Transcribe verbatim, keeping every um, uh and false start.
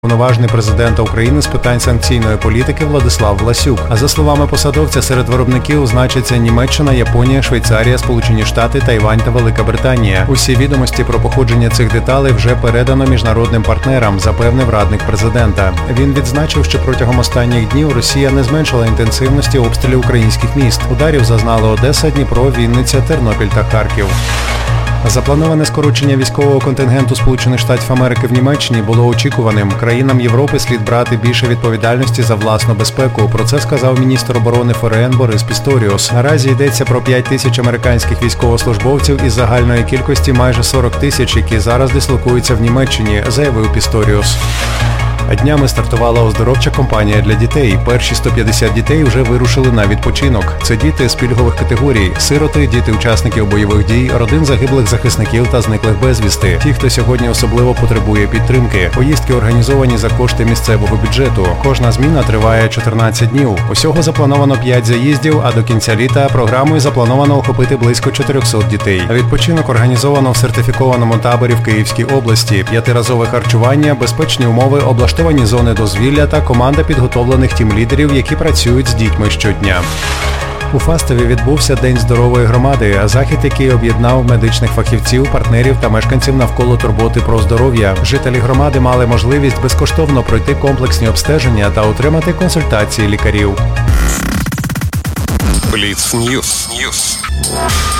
Повноважний президента України з питань санкційної політики Владислав Власюк. А за словами посадовця, серед виробників значаться Німеччина, Японія, Швейцарія, Сполучені Штати, Тайвань та Велика Британія. Усі відомості про походження цих деталей вже передано міжнародним партнерам, запевнив радник президента. Він відзначив, що протягом останніх днів Росія не зменшила інтенсивності обстрілів українських міст. Ударів зазнали Одеса, Дніпро, Вінниця, Тернопіль та Харків. Заплановане скорочення військового контингенту Сполучених Штатів Америки в Німеччині було очікуваним. Країнам Європи слід брати більше відповідальності за власну безпеку. Про це сказав міністр оборони ФРН Борис Пісторіус. Наразі йдеться про п'ять тисяч американських військовослужбовців із загальної кількості майже сорок тисяч, які зараз дислокуються в Німеччині, заявив Пісторіус. Днями стартувала оздоровча кампанія для дітей. Перші сто п'ятдесят дітей вже вирушили на відпочинок. Це діти з пільгових категорій – сироти, діти учасників бойових дій, родин загиблих захисників та зниклих безвісти. Ті, хто сьогодні особливо потребує підтримки. Поїздки організовані за кошти місцевого бюджету. Кожна зміна триває чотирнадцять днів. Усього заплановано п'ять заїздів, а до кінця літа програмою заплановано охопити близько чотирьохсот дітей. Відпочинок організовано в сертифікованому таборі в Київській області. П'ятиразове харчування, безпечні умови, облаштовані зони дозвілля та команда підготовлених тім-лідерів, які працюють з дітьми щодня. У Фастові відбувся День здорової громади, захід, який об'єднав медичних фахівців, партнерів та мешканців навколо турботи про здоров'я. Жителі громади мали можливість безкоштовно пройти комплексні обстеження та отримати консультації лікарів. Бліц Ньюс.